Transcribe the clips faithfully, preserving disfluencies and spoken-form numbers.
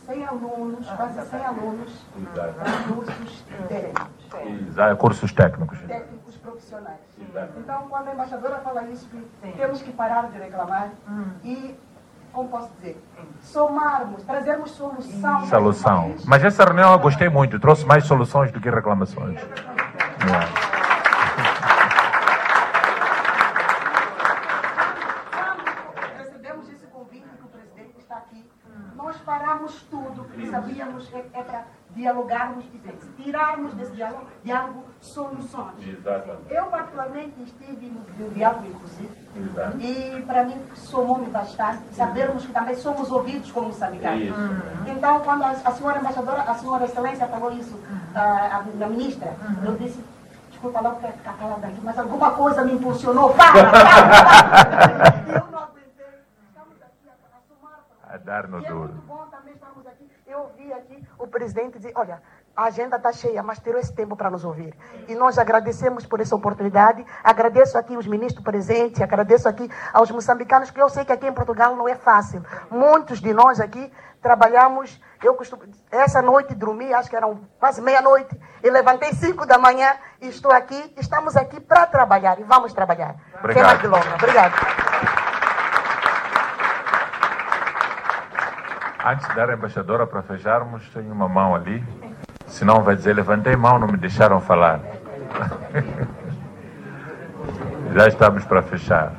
cem alunos, quase cem alunos em cursos técnicos. Exato, cursos técnicos. Técnicos profissionais. Então, quando a embaixadora fala isso, que temos que parar de reclamar e, como posso dizer, somarmos, trazermos solução. Solução. Mas essa reunião eu gostei muito, trouxe mais soluções do que reclamações. Yeah. Nós paramos tudo, porque sabíamos que é para dialogarmos, tirarmos desse diálogo, diálogo soluções. Exatamente. Eu, particularmente, estive no, no diálogo inclusive, exato, e para mim somou-me bastante sabermos que também somos ouvidos como moçambicanos. Uhum. Então, quando a, a senhora embaixadora, a senhora excelência falou isso, uhum, a, a, a ministra, uhum, eu disse, desculpa lá, eu quero ficar calada aqui, mas alguma coisa me impulsionou, para, para, para. Eu não aguentei, estamos aqui a somar. A dar no duro. É muito bom também estarmos aqui. Eu ouvi aqui o presidente dizer, olha, a agenda está cheia, mas tirou esse tempo para nos ouvir. E nós agradecemos por essa oportunidade. Agradeço aqui os ministros presentes, agradeço aqui aos moçambicanos, que eu sei que aqui em Portugal não é fácil. Muitos de nós aqui trabalhamos, eu costumo, essa noite dormi, acho que eram quase meia-noite, e levantei cinco da manhã e estou aqui, estamos aqui para trabalhar e vamos trabalhar. Obrigado. Sem mais delongas. Obrigado. Antes de dar a embaixadora para fecharmos, tenho uma mão ali. Senão vai dizer, levantei mão, não me deixaram falar. Já estamos para fechar.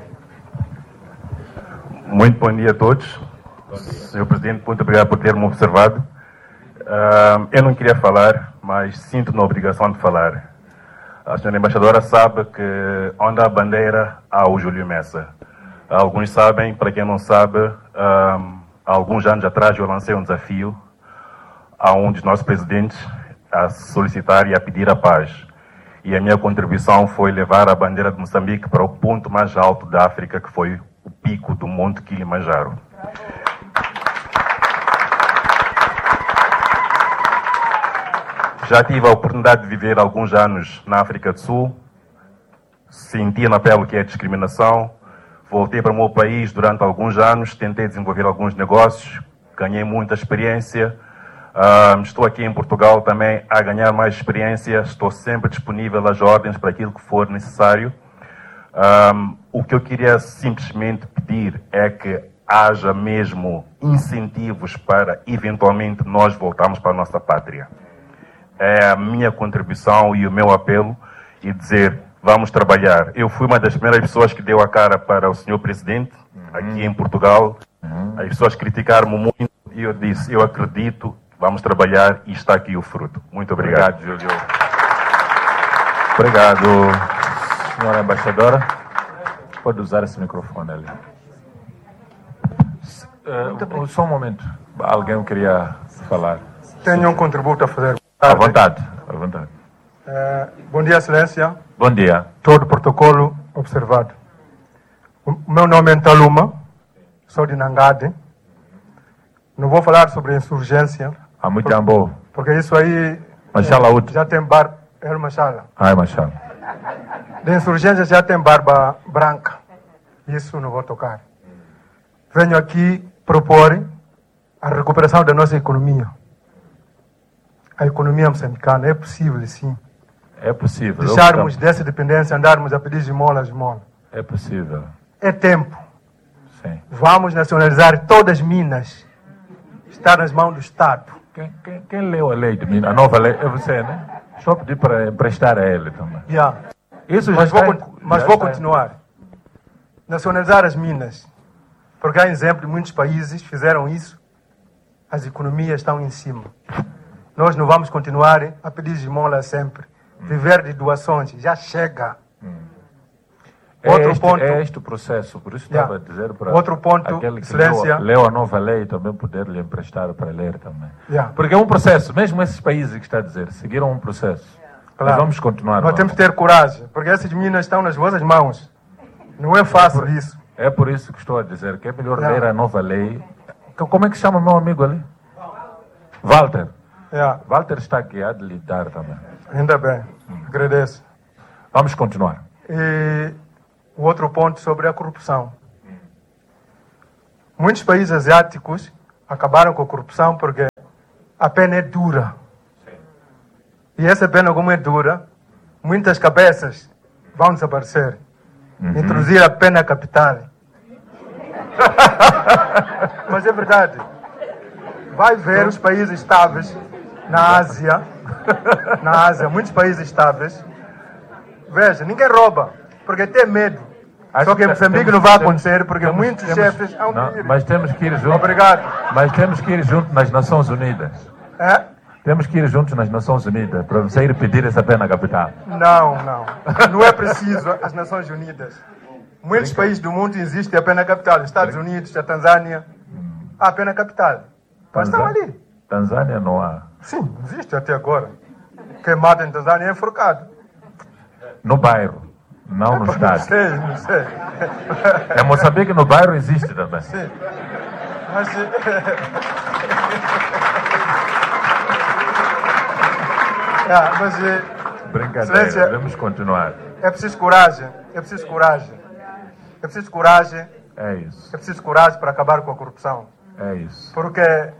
Muito bom dia a todos. senhor Presidente, muito obrigado por ter-me observado. Uh, eu não queria falar, mas sinto na obrigação de falar. A senhora embaixadora sabe que onde há bandeira, há o Júlio Messa. Alguns sabem, para quem não sabe, uh, há alguns anos atrás eu lancei um desafio a um dos nossos presidentes a solicitar e a pedir a paz. E a minha contribuição foi levar a bandeira de Moçambique para o ponto mais alto da África, que foi o pico do Monte Kilimanjaro. Já tive a oportunidade de viver alguns anos na África do Sul, senti na pele o que é discriminação, voltei para o meu país durante alguns anos, tentei desenvolver alguns negócios, ganhei muita experiência. Uh, estou aqui em Portugal também a ganhar mais experiência, estou sempre disponível às ordens para aquilo que for necessário. Um, o que eu queria simplesmente pedir é que haja mesmo incentivos para eventualmente nós voltarmos para a nossa pátria. É a minha contribuição e o meu apelo e dizer, vamos trabalhar. Eu fui uma das primeiras pessoas que deu a cara para o senhor Presidente, uhum, aqui em Portugal. Uhum. As pessoas criticaram-me muito e eu disse, eu acredito, vamos trabalhar e está aqui o fruto. Muito obrigado, obrigado, Júlio. Obrigado, senhora embaixadora. Pode usar esse microfone ali. Uh, só um momento. Alguém queria falar. Tenho um contributo a fazer. À vontade, à vontade. Uh, bom dia, Excelência. Bom dia. Todo o protocolo observado. O meu nome é Ntaluma, sou de Nangade. Não vou falar sobre insurgência. Ah, muito por, bom. Porque isso aí Machala é, já tem bar... É Machala. Ai, Machala. De insurgência já tem barba branca. Isso não vou tocar. Venho aqui propor a recuperação da nossa economia. A economia moçambicana é possível, sim. É possível. Deixarmos dessa dependência, andarmos a pedir esmola, esmola. É possível. É tempo. Sim. Vamos nacionalizar todas as minas. Está nas mãos do Estado. Quem, quem, quem leu a lei de Minas? A nova lei é você, né? Só pedir para emprestar a ele também. Yeah. Isso mas já vou, está, mas já vou está. continuar. Nacionalizar as minas. Porque há exemplo de muitos países fizeram isso. As economias estão em cima. Nós não vamos continuar a pedir esmola sempre. Hum. Viver de doações. Já chega. Hum. Outro é este, ponto. É este o processo. Por isso yeah. estava a dizer para outro ponto, aquele que excelência. Leu, leu a nova lei também poder lhe emprestar para ler também. Yeah. Porque é um processo. Mesmo esses países que está a dizer, seguiram um processo. Claro. Nós vamos continuar. Nós temos que ter coragem. Porque essas minas estão nas vossas mãos. Não é fácil é por, isso. É por isso que estou a dizer que é melhor yeah. ler a nova lei. Como é que chama meu amigo ali? Walter. Yeah. Walter está aqui a lhe dar também. Ainda bem. Hum. Agradeço. Vamos continuar. E o outro ponto sobre a corrupção. Muitos países asiáticos acabaram com a corrupção porque a pena é dura. E essa pena, como é dura, muitas cabeças vão desaparecer. Uhum. Introduzir a pena capital. Mas é verdade. Vai ver os países estáveis na Ásia. Na Ásia, muitos países estáveis. Veja, ninguém rouba, porque tem medo. Acho Só que em Moçambique não vai acontecer, porque temos, muitos temos, chefes... Não, mas temos que ir juntos. Obrigado. Mas temos que ir juntos nas Nações Unidas. É? Temos que ir juntos nas Nações Unidas para você ir pedir essa pena capital. Não, não. Não é preciso as Nações Unidas. Muitos países do mundo existe a pena capital. Estados Unidos, a Tanzânia. Há a pena capital. Mas estão ali. Tanzânia não há. Sim, existe até agora. Quem mata em Tanzânia é enforcado. No bairro, não no estado. Não sei, não sei. É Moçambique, no bairro existe também. Sim. Mas... ah, mas Brincadeira, excelência, vamos continuar. É preciso coragem. É preciso coragem. É preciso coragem. É isso. É preciso coragem para acabar com a corrupção. É isso. Porque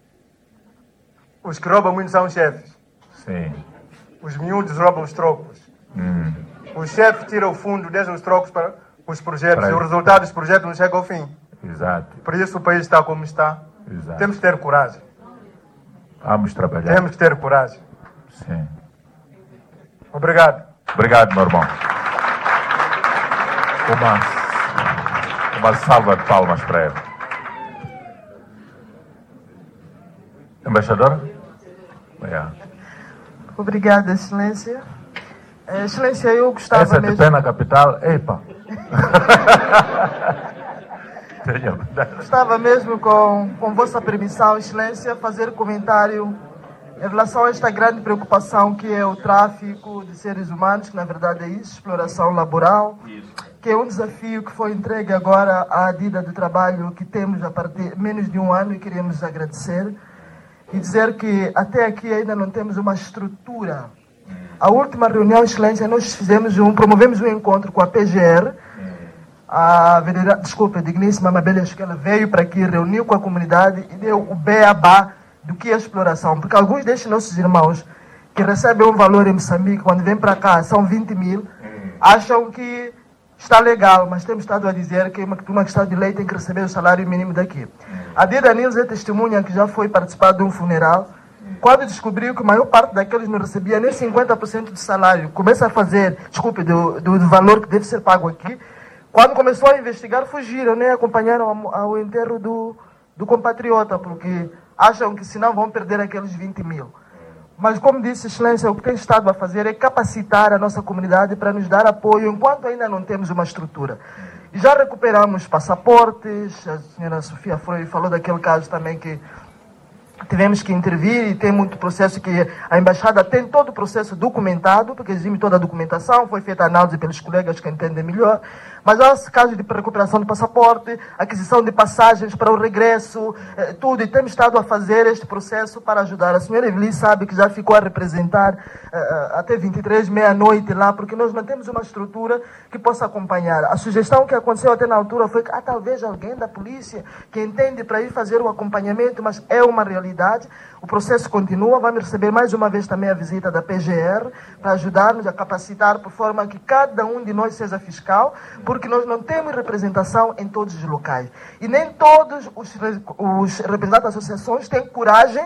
os que roubam muito são os chefes. Sim. Os miúdos roubam os trocos. Hum. Os chefes tiram o fundo, deixam os trocos para os projetos. Para e o resultado dos projetos não chega ao fim. Exato. Por isso o país está como está. Exato. Temos que ter coragem. Vamos trabalhar. Temos que ter coragem. Sim. Obrigado. Obrigado, meu irmão. Uma, uma salva de palmas para ele. Embaixador? Yeah. Obrigada, Excelência. É, Excelência, eu gostava Essa mesmo... de pena capital, epa. Gostava mesmo, com, com vossa permissão, Excelência, fazer comentário em relação a esta grande preocupação que é o tráfico de seres humanos, que na verdade é isso, exploração laboral, que é um desafio que foi entregue agora à Dida de Trabalho que temos a partir de menos de um ano e queremos agradecer e dizer que até aqui ainda não temos uma estrutura. A última reunião, Excelência, nós fizemos um, promovemos um encontro com a P G R, a vereadora, desculpa, a digníssima Mabel, acho que ela veio para aqui, reuniu com a comunidade e deu o beabá do que é a exploração. Porque alguns destes nossos irmãos que recebem um valor em Moçambique, quando vêm para cá, são vinte mil, acham que está legal, mas temos estado a dizer que uma, uma questão de lei tem que receber o salário mínimo daqui. A Dida Nilza é testemunha que já foi participar de um funeral, quando descobriu que a maior parte daqueles não recebia nem cinquenta por cento do salário, começa a fazer, desculpe, do, do, do valor que deve ser pago aqui, quando começou a investigar, fugiram, nem acompanharam ao, ao enterro do, do compatriota, porque acham que senão vão perder aqueles vinte mil. Mas, como disse Excelência, o que tem estado a fazer é capacitar a nossa comunidade para nos dar apoio, enquanto ainda não temos uma estrutura. E já recuperamos passaportes, a senhora Sofia Freire falou daquele caso também que tivemos que intervir e tem muito processo que a Embaixada tem todo o processo documentado, porque exime toda a documentação, foi feita a análise pelos colegas que entendem melhor, mas há casos de recuperação de passaporte, aquisição de passagens para o regresso, eh, tudo, e temos estado a fazer este processo para ajudar. A senhora Eveli sabe que já ficou a representar eh, até vinte e três, meia-noite lá, porque nós não temos uma estrutura que possa acompanhar. A sugestão que aconteceu até na altura foi que ah, talvez alguém da polícia que entende para ir fazer o acompanhamento, mas é uma realidade. O processo continua, vamos receber mais uma vez também a visita da P G R para ajudar-nos a capacitar por forma que cada um de nós seja fiscal, porque nós não temos representação em todos os locais. E nem todos os, os representantes das associações têm coragem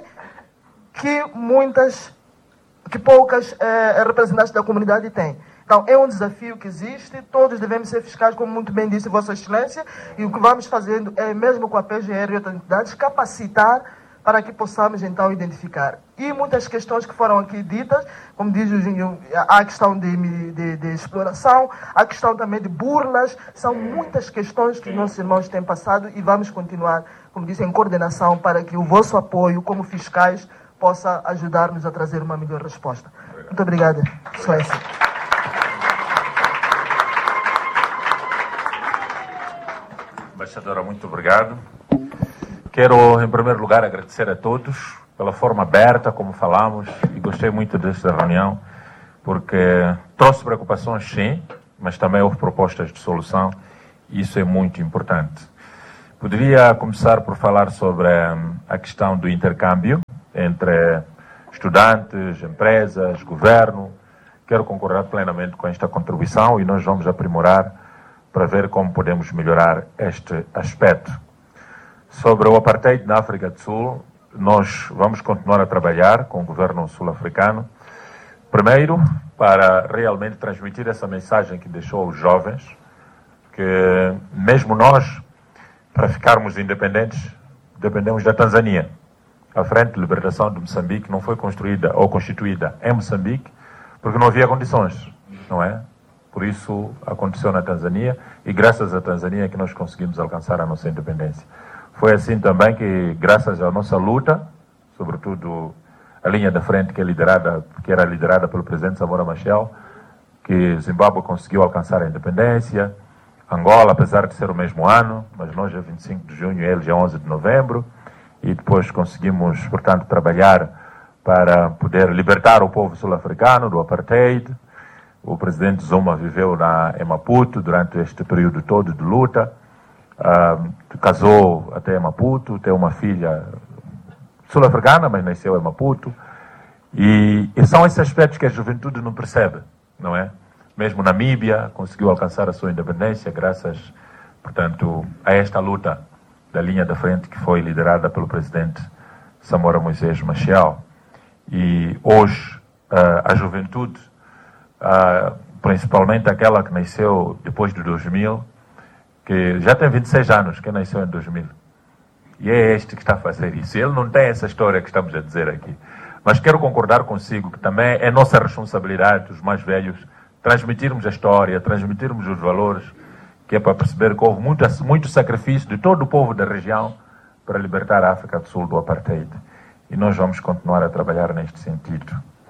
que muitas, que poucas eh, representantes da comunidade têm. Então, é um desafio que existe, todos devemos ser fiscais, como muito bem disse Vossa Excelência, e o que vamos fazendo é, mesmo com a P G R e outras entidades, capacitar para que possamos, então, identificar. E muitas questões que foram aqui ditas, como diz o Ginho, há a questão de, de, de exploração, há a questão também de burlas, são muitas questões que nossos irmãos têm passado e vamos continuar, como disse, em coordenação para que o vosso apoio, como fiscais, possa ajudar-nos a trazer uma melhor resposta. Muito obrigada, Excelência. Embaixadora, muito obrigado. Quero, em primeiro lugar, agradecer a todos pela forma aberta, como falamos, e gostei muito desta reunião, porque trouxe preocupações, sim, mas também houve propostas de solução, e isso é muito importante. Poderia começar por falar sobre a questão do intercâmbio, entre estudantes, empresas, governo. Quero concordar plenamente com esta contribuição e nós vamos aprimorar para ver como podemos melhorar este aspecto. Sobre o apartheid na África do Sul, nós vamos continuar a trabalhar com o governo sul-africano, primeiro, para realmente transmitir essa mensagem que deixou aos jovens, que mesmo nós, para ficarmos independentes, dependemos da Tanzânia. A Frente de Libertação de Moçambique não foi construída ou constituída em Moçambique porque não havia condições, não é? Por isso aconteceu na Tanzânia e graças à Tanzânia que nós conseguimos alcançar a nossa independência. Foi assim também que, graças à nossa luta, sobretudo a linha da frente que, é liderada, que era liderada pelo presidente Samora Machel, que Zimbábue conseguiu alcançar a independência, Angola, apesar de ser o mesmo ano, mas nós é vinte e cinco de junho e eles é onze de novembro, e depois conseguimos, portanto, trabalhar para poder libertar o povo sul-africano do apartheid. O presidente Zuma viveu na, em Maputo durante este período todo de luta, uh, casou até em Maputo, tem uma filha sul-africana, mas nasceu em Maputo, e, e são esses aspectos que a juventude não percebe, não é? Mesmo Namíbia conseguiu alcançar a sua independência graças, portanto, a esta luta da linha da frente que foi liderada pelo presidente Samora Moisés Machel. E hoje uh, a juventude, uh, principalmente aquela que nasceu depois de dois mil, que já tem vinte e seis anos, que nasceu em dois mil. E é este que está a fazer isso. Ele não tem essa história que estamos a dizer aqui. Mas quero concordar consigo que também é nossa responsabilidade, os mais velhos, transmitirmos a história, transmitirmos os valores, que é para perceber que houve muito, muito sacrifício de todo o povo da região para libertar a África do Sul do apartheid. E nós vamos continuar a trabalhar neste sentido.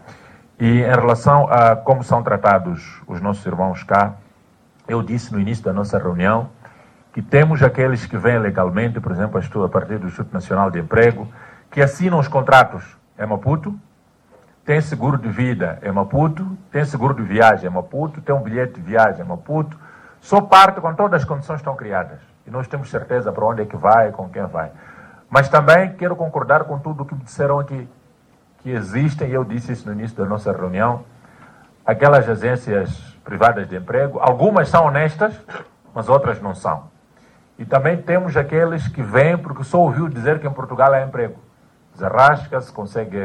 E em relação a como são tratados os nossos irmãos cá, eu disse no início da nossa reunião que temos aqueles que vêm legalmente, por exemplo, a partir do Instituto Nacional de Emprego, que assinam os contratos em Maputo, tem seguro de vida em Maputo, tem seguro de viagem em Maputo, tem um bilhete de viagem em Maputo, só parte quando todas as condições estão criadas. E nós temos certeza para onde é que vai, com quem vai. Mas também quero concordar com tudo o que me disseram aqui, que existem, e eu disse isso no início da nossa reunião, aquelas agências privadas de emprego, algumas são honestas, mas outras não são. E também temos aqueles que vêm porque só ouviu dizer que em Portugal há emprego. Desarrasca-se, consegue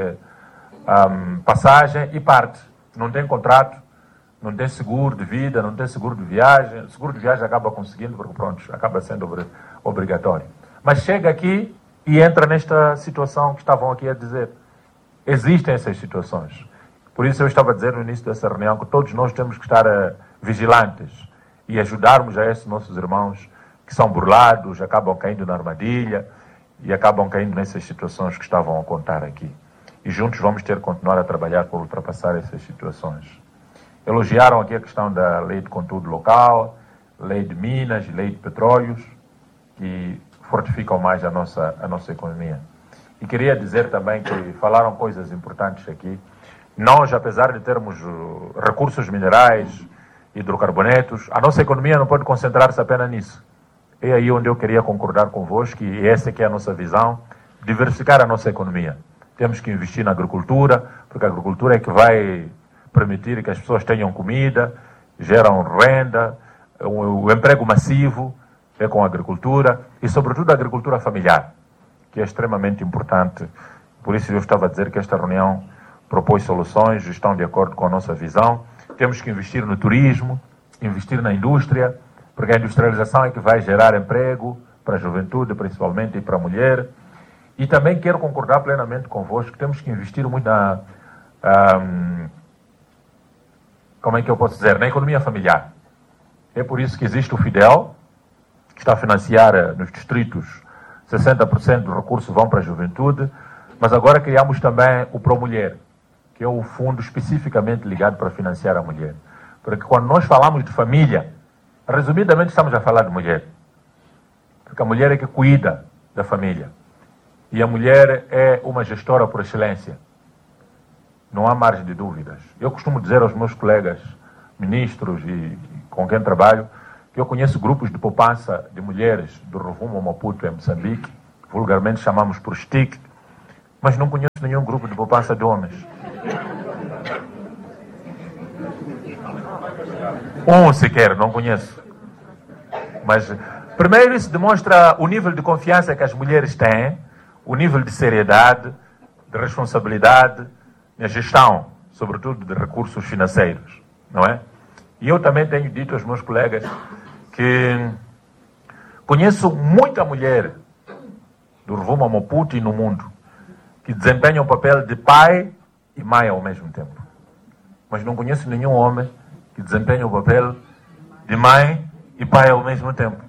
um, passagem e parte. Não tem contrato, não tem seguro de vida, não tem seguro de viagem. O seguro de viagem acaba conseguindo porque, pronto, acaba sendo obrigatório. Mas chega aqui e entra nesta situação que estavam aqui a dizer. Existem essas situações. Por isso eu estava a dizer no início dessa reunião que todos nós temos que estar uh, vigilantes e ajudarmos a esses nossos irmãos que são burlados, acabam caindo na armadilha e acabam caindo nessas situações que estavam a contar aqui. E juntos vamos ter que continuar a trabalhar por ultrapassar essas situações. Elogiaram aqui a questão da lei de conteúdo local, lei de minas, lei de petróleos, que fortificam mais a nossa, a nossa economia. E queria dizer também que falaram coisas importantes aqui. Nós, apesar de termos uh, recursos minerais, hidrocarbonetos, a nossa economia não pode concentrar-se apenas nisso. É aí onde eu queria concordar convosco, e essa que é a nossa visão, diversificar a nossa economia. Temos que investir na agricultura, porque a agricultura é que vai permitir que as pessoas tenham comida, geram renda, o, o emprego massivo é com a agricultura, e sobretudo a agricultura familiar, que é extremamente importante. Por isso eu estava a dizer que esta reunião propôs soluções, estão de acordo com a nossa visão. Temos que investir no turismo, investir na indústria, porque a industrialização é que vai gerar emprego para a juventude, principalmente, e para a mulher. E também quero concordar plenamente convosco que temos que investir muito na... Um, como é que eu posso dizer? Na economia familiar. É por isso que existe o Fidel, que está a financiar nos distritos sessenta por cento dos recursos vão para a juventude, mas agora criamos também o ProMulher, que é o fundo especificamente ligado para financiar a mulher. Porque quando nós falamos de família, resumidamente estamos a falar de mulher. Porque a mulher é que cuida da família. E a mulher é uma gestora por excelência. Não há margem de dúvidas. Eu costumo dizer aos meus colegas, ministros e com quem trabalho, que eu conheço grupos de poupança de mulheres do Rovuma ao Maputo, em Moçambique, vulgarmente chamamos por S T I C, mas não conheço nenhum grupo de poupança de homens. Um sequer, não conheço. Mas, primeiro, isso demonstra o nível de confiança que as mulheres têm, o nível de seriedade, de responsabilidade, na gestão, sobretudo de recursos financeiros, não é? E eu também tenho dito aos meus colegas que conheço muita mulher do Rovuma Maputo e no mundo que desempenham o papel de pai e mãe ao mesmo tempo. Mas não conheço nenhum homem que desempenha o papel de mãe e pai ao mesmo tempo.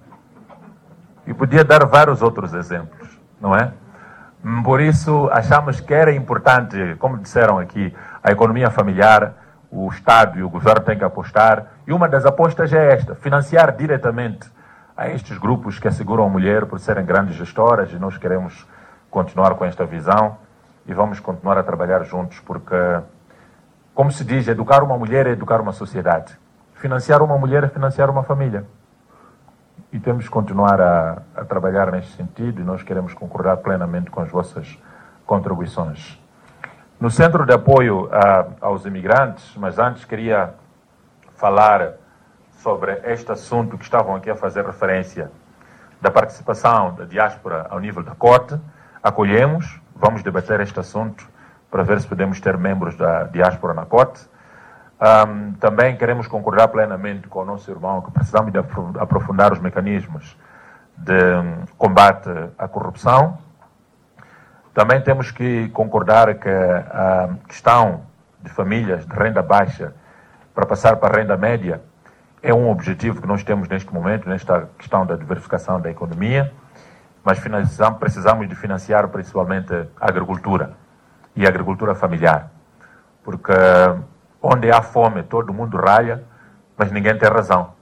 E podia dar vários outros exemplos, não é? Por isso, achamos que era importante, como disseram aqui, a economia familiar, o Estado e o governo têm que apostar. E uma das apostas é esta, financiar diretamente a estes grupos que asseguram a mulher por serem grandes gestoras, e nós queremos continuar com esta visão e vamos continuar a trabalhar juntos, porque, como se diz, educar uma mulher é educar uma sociedade. Financiar uma mulher é financiar uma família. E temos que continuar a, a trabalhar neste sentido e nós queremos concordar plenamente com as vossas contribuições. No Centro de Apoio a, aos Imigrantes, mas antes queria falar sobre este assunto que estavam aqui a fazer referência da participação da diáspora ao nível da Corte. Acolhemos, vamos debater este assunto para ver se podemos ter membros da diáspora na Corte. Um, também queremos concordar plenamente com o nosso irmão que precisamos de aprofundar os mecanismos de combate à corrupção. Também temos que concordar que a questão de famílias de renda baixa para passar para a renda média é um objetivo que nós temos neste momento, nesta questão da diversificação da economia, mas precisamos de financiar principalmente a agricultura e a agricultura familiar, porque onde há fome, todo mundo ralha, mas ninguém tem razão.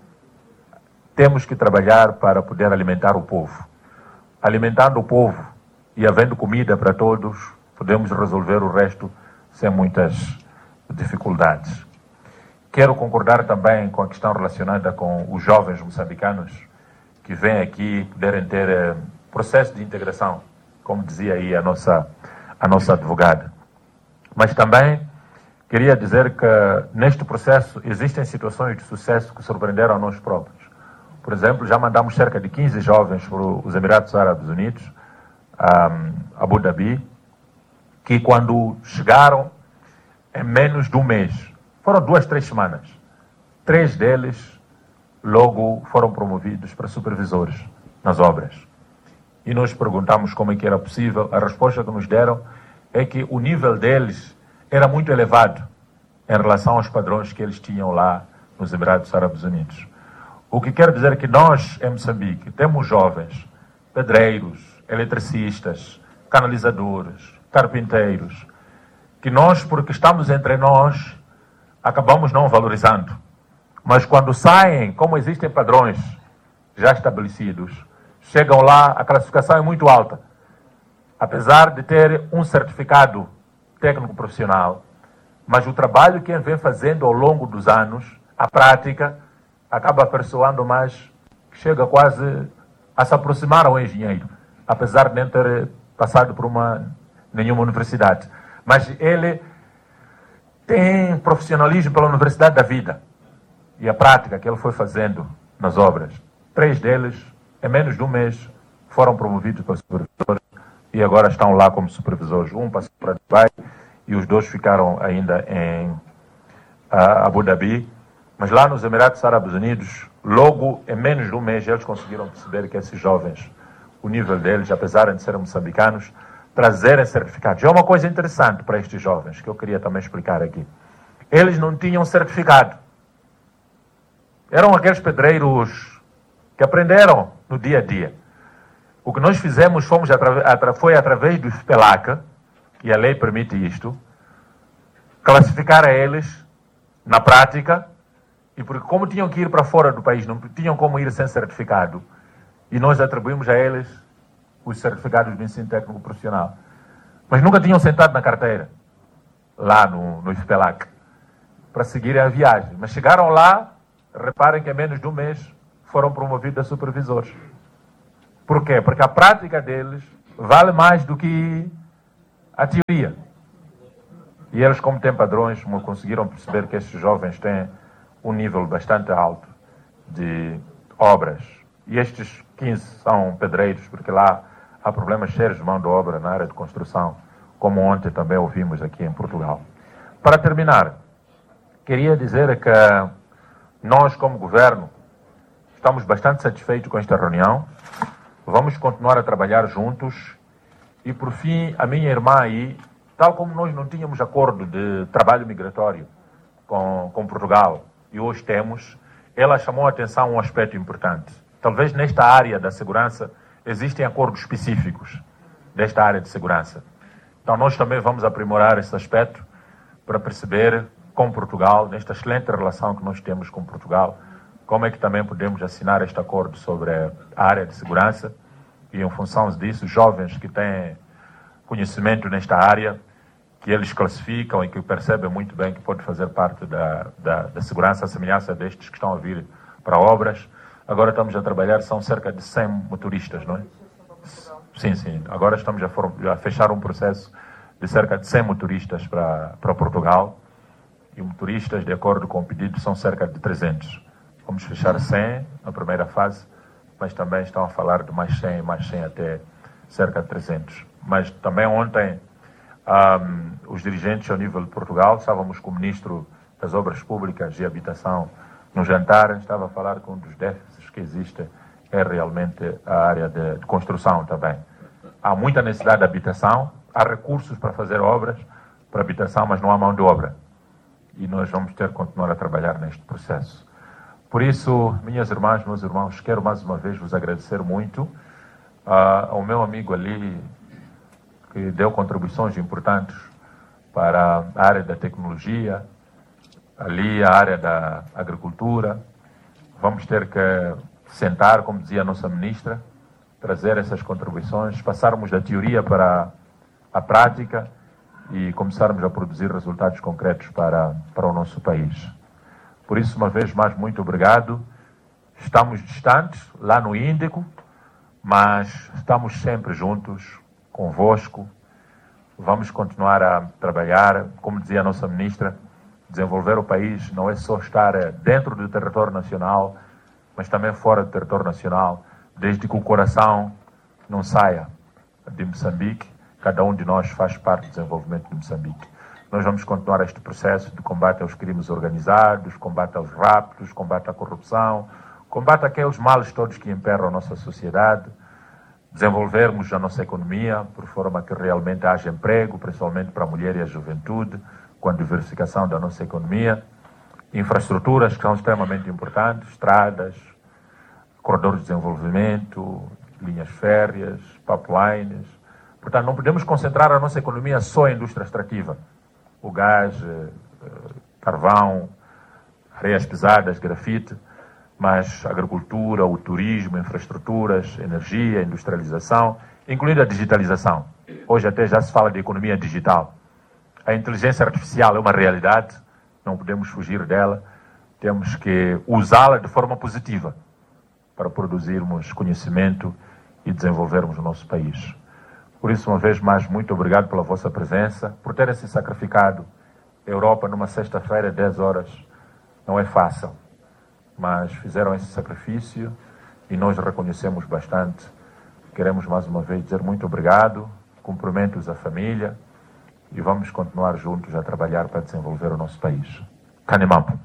Temos que trabalhar para poder alimentar o povo. Alimentando o povo e havendo comida para todos, podemos resolver o resto sem muitas dificuldades. Quero concordar também com a questão relacionada com os jovens moçambicanos que vêm aqui poderem ter eh, processo de integração, como dizia aí a nossa, a nossa advogada. Mas também queria dizer que neste processo existem situações de sucesso que surpreenderam a nós próprios. Por exemplo, já mandamos cerca de quinze jovens para os Emirados Árabes Unidos, a Abu Dhabi, que quando chegaram, em menos de um mês, foram duas, três semanas, três deles logo foram promovidos para supervisores nas obras. E nós perguntamos como é que era possível. A resposta que nos deram é que o nível deles era muito elevado em relação aos padrões que eles tinham lá nos Emirados Árabes Unidos. O que quer dizer que nós, em Moçambique, temos jovens, pedreiros, eletricistas, canalizadores, carpinteiros, que nós, porque estamos entre nós, acabamos não valorizando. Mas quando saem, como existem padrões já estabelecidos, chegam lá, a classificação é muito alta. Apesar de ter um certificado técnico profissional, mas o trabalho que ele vem fazendo ao longo dos anos, a prática, acaba aperfeiçoando mais, chega quase a se aproximar ao engenheiro, apesar de não ter passado por uma, nenhuma universidade. Mas ele tem profissionalismo pela Universidade da Vida e a prática que ele foi fazendo nas obras. Três deles, em menos de um mês, foram promovidos para supervisores e agora estão lá como supervisores. Um passou para Dubai e os dois ficaram ainda em uh, Abu Dhabi. Mas lá nos Emirados Árabes Unidos, logo em menos de um mês, eles conseguiram perceber que esses jovens, o nível deles, apesar de serem moçambicanos, trazerem certificados. É uma coisa interessante para estes jovens, que eu queria também explicar aqui. Eles não tinham certificado. Eram aqueles pedreiros que aprenderam no dia a dia. O que nós fizemos fomos atra- foi através do FPELAC, e a lei permite isto, classificar a eles na prática, e porque como tinham que ir para fora do país, não tinham como ir sem certificado, e nós atribuímos a eles os certificados de ensino técnico profissional. Mas nunca tinham sentado na carteira, lá no, no FPELAC, para seguirem a viagem. Mas chegaram lá, reparem que em menos de um mês foram promovidos a supervisores. Por quê? Porque a prática deles vale mais do que a teoria. E eles, como têm padrões, conseguiram perceber que estes jovens têm um nível bastante alto de obras. E estes quinze são pedreiros, porque lá há problemas sérios de mão de obra na área de construção, como ontem também ouvimos aqui em Portugal. Para terminar, queria dizer que nós, como governo, estamos bastante satisfeitos com esta reunião. Vamos continuar a trabalhar juntos. E, por fim, a minha irmã aí, tal como nós não tínhamos acordo de trabalho migratório com, com Portugal, e hoje temos, ela chamou a atenção a um aspecto importante. Talvez nesta área da segurança existem acordos específicos desta área de segurança. Então, nós também vamos aprimorar esse aspecto para perceber com Portugal, nesta excelente relação que nós temos com Portugal, como é que também podemos assinar este acordo sobre a área de segurança e, em função disso, jovens que têm conhecimento nesta área, que eles classificam e que percebem muito bem que pode fazer parte da, da, da segurança, a semelhança destes que estão a vir para obras. Agora estamos a trabalhar, são cerca de cem motoristas, não é? Sim, sim. Agora estamos a, for, a fechar um processo de cerca de cem motoristas para, para Portugal. E motoristas, de acordo com o pedido, são cerca de trezentos. Vamos fechar cem na primeira fase, mas também estão a falar de mais cem, mais cem até cerca de trezentos. Mas também ontem, um, os dirigentes ao nível de Portugal, estávamos com o Ministro das Obras Públicas e Habitação no jantar, estava a falar que um dos déficits que existe é realmente a área de, de construção também. Há muita necessidade de habitação, há recursos para fazer obras para habitação, mas não há mão de obra. E nós vamos ter que continuar a trabalhar neste processo. Por isso, minhas irmãs, meus irmãos, quero mais uma vez vos agradecer muito uh, ao meu amigo ali, que deu contribuições importantes para a área da tecnologia, ali a área da agricultura. Vamos ter que sentar, como dizia a nossa ministra, trazer essas contribuições, passarmos da teoria para a prática e começarmos a produzir resultados concretos para, para o nosso país. Por isso, uma vez mais, muito obrigado. Estamos distantes, lá no Índico, mas estamos sempre juntos, convosco. Vamos continuar a trabalhar, como dizia a nossa ministra, desenvolver o país não é só estar dentro do território nacional, mas também fora do território nacional, desde que o coração não saia de Moçambique. Cada um de nós faz parte do desenvolvimento de Moçambique. Nós vamos continuar este processo de combate aos crimes organizados, combate aos raptos, combate à corrupção, combate àqueles males todos que imperam a nossa sociedade, desenvolvermos a nossa economia, por forma que realmente haja emprego, principalmente para a mulher e a juventude, com a diversificação da nossa economia, infraestruturas que são extremamente importantes, estradas, corredores de desenvolvimento, linhas férreas, pipelines. Portanto, não podemos concentrar a nossa economia só em indústria extrativa. O gás, carvão, areias pesadas, grafite, mas a agricultura, o turismo, infraestruturas, energia, industrialização, incluindo a digitalização. Hoje até já se fala de economia digital. A inteligência artificial é uma realidade, não podemos fugir dela, temos que usá-la de forma positiva para produzirmos conhecimento e desenvolvermos o nosso país. Por isso, uma vez mais, muito obrigado pela vossa presença, por terem se sacrificado. A Europa, numa sexta-feira, dez horas, não é fácil, mas fizeram esse sacrifício e nós reconhecemos bastante. Queremos mais uma vez dizer muito obrigado, cumprimentos à família e vamos continuar juntos a trabalhar para desenvolver o nosso país. Canimampo.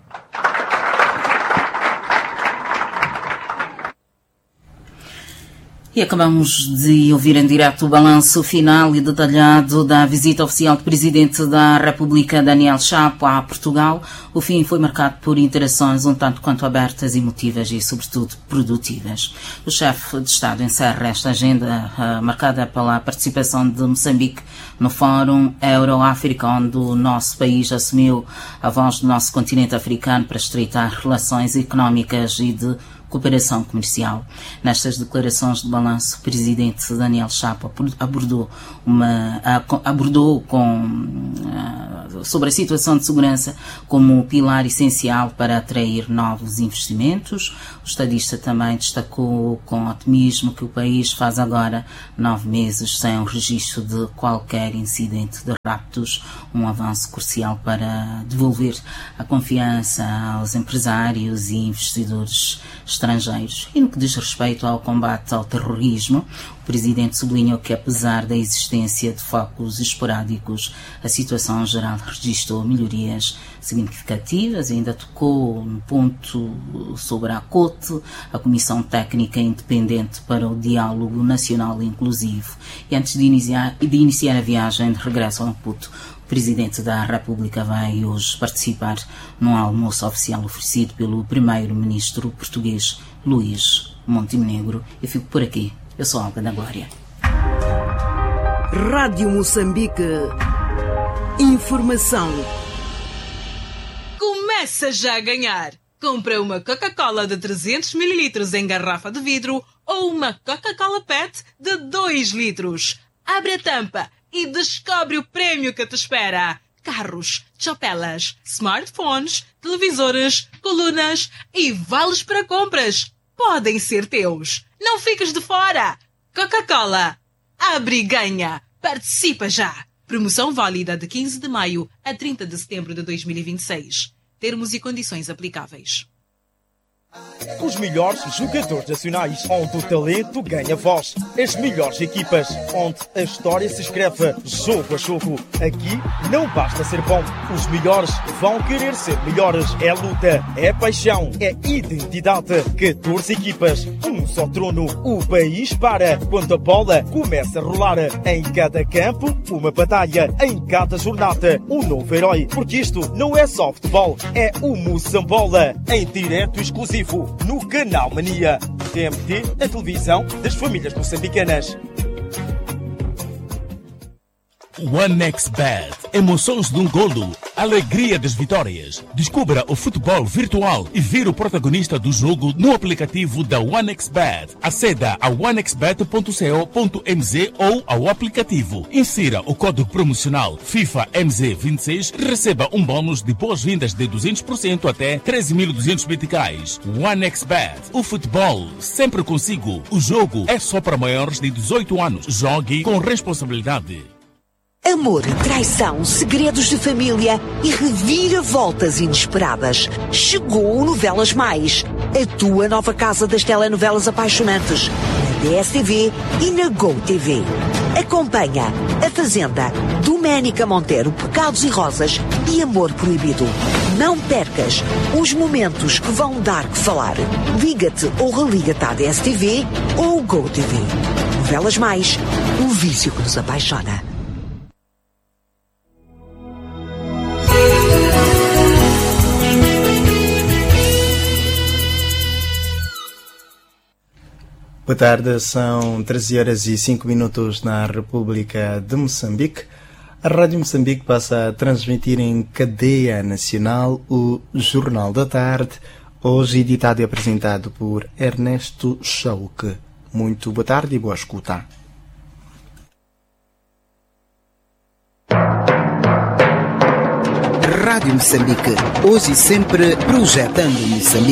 E acabamos de ouvir em direto o balanço final e detalhado da visita oficial do Presidente da República, Daniel Chapo, a Portugal. O fim foi marcado por interações um tanto quanto abertas, emotivas e, sobretudo, produtivas. O chefe de Estado encerra esta agenda uh, marcada pela participação de Moçambique no Fórum Euro-África, onde o nosso país assumiu a voz do nosso continente africano para estreitar relações económicas e de cooperação comercial. Nestas declarações de balanço, o presidente Daniel Chapo abordou, uma, abordou com sobre a situação de segurança como pilar essencial para atrair novos investimentos. O estadista também destacou com otimismo que o país faz agora nove meses sem o registro de qualquer incidente de raptos, um avanço crucial para devolver a confiança aos empresários e investidores estrangeiros. E no que diz respeito ao combate ao terrorismo, o Presidente sublinhou que, apesar da existência de focos esporádicos, a situação geral registrou melhorias significativas. Ainda tocou no ponto sobre a COTE, a Comissão Técnica Independente para o Diálogo Nacional Inclusivo. E antes de iniciar, de iniciar a viagem de regresso ao Maputo, o Presidente da República vai hoje participar num almoço oficial oferecido pelo Primeiro-Ministro português Luís Montenegro. Eu fico por aqui. Eu sou Alga da Glória. Rádio Moçambique. Informação. Começa já a ganhar. Compra uma Coca-Cola de trezentos mililitros em garrafa de vidro ou uma Coca-Cola Pet de dois litros. Abre a tampa e descobre o prêmio que te espera. Carros, chopelas, smartphones, televisores, colunas e vales para compras. Podem ser teus. Não fiques de fora. Coca-Cola. Abre e ganha. Participa já. Promoção válida de quinze de maio a trinta de setembro de dois mil e vinte e seis. Termos e condições aplicáveis. Os melhores jogadores nacionais, onde o talento ganha voz. As melhores equipas, onde a história se escreve jogo a jogo. Aqui não basta ser bom. Os melhores vão querer ser melhores. É luta, é paixão, é identidade. catorze equipas, um só trono. O país para quando a bola começa a rolar. Em cada campo, uma batalha. Em cada jornada, um novo herói. Porque isto não é só futebol, é o Moçambola. Em direto exclusivo no Canal Mania. T M T, a televisão das famílias moçambicanas. OneXBet. Emoções de um golo. Alegria das vitórias. Descubra o futebol virtual e vire o protagonista do jogo no aplicativo da OneXBet. Aceda a one x bet ponto co ponto m z ou ao aplicativo. Insira o código promocional FIFA M Z vinte e seis e receba um bônus de boas-vindas de duzentos por cento até treze mil e duzentos meticais. OneXBet. O futebol sempre consigo. O jogo é só para maiores de dezoito anos. Jogue com responsabilidade. Amor, traição, segredos de família e reviravoltas inesperadas. Chegou o Novelas Mais, a tua nova casa das telenovelas apaixonantes, na D S T V e na GoTV. Acompanha A Fazenda, Doménica Monteiro, Pecados e Rosas e Amor Proibido. Não percas os momentos que vão dar que falar. Liga-te ou religa-te à D S T V ou GoTV. Novelas Mais, o vício que nos apaixona. Boa tarde, são treze horas e cinco minutos na República de Moçambique. A Rádio Moçambique passa a transmitir em cadeia nacional o Jornal da Tarde, hoje editado e apresentado por Ernesto Chauque. Muito boa tarde e boa escuta. Rádio Moçambique, hoje e sempre projetando Moçambique.